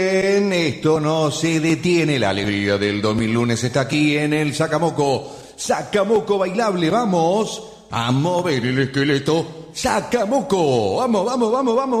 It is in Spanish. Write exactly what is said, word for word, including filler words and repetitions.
En esto no se detiene, la alegría del dos mil lunes está aquí en el Sacamoco. Sacamoco bailable, vamos a mover el esqueleto. Sacamoco, vamos, vamos, vamos, vamos.